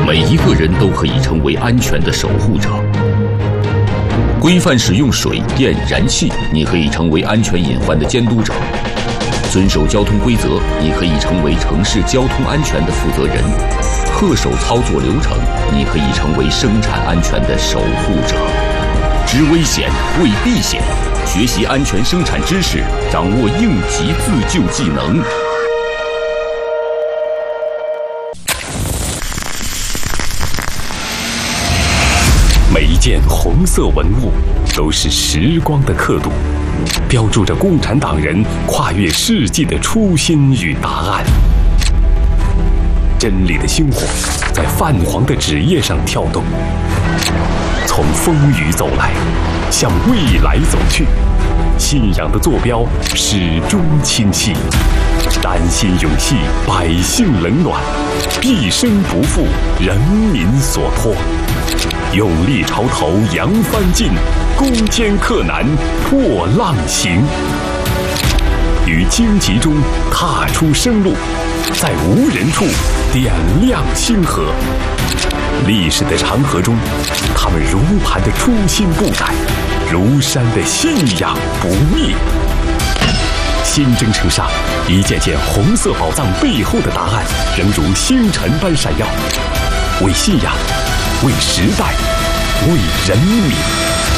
每一个人都可以成为安全的守护者。规范使用水电燃气，你可以成为安全隐患的监督者；遵守交通规则，你可以成为城市交通安全的负责人；恪守操作流程，你可以成为生产安全的守护者。知危险，为避险，学习安全生产知识，掌握应急自救技能。 每一件红色文物都是时光的刻度，标注着共产党人跨越世纪的初心与答案。真理的星火在泛黄的纸页上跳动，从风雨走来，向未来走去。信仰的坐标始终清晰，丹心永系百姓冷暖，毕生不负人民所托。用力潮头扬帆进，攻坚克难破浪行。于荆棘中踏出生路，在无人处点亮星河。历史的长河中，他们如磐的初心不改，如山的信仰不灭。新征程上，一件件红色宝藏背后的答案，仍如星辰般闪耀。为信仰，为时代，为人民。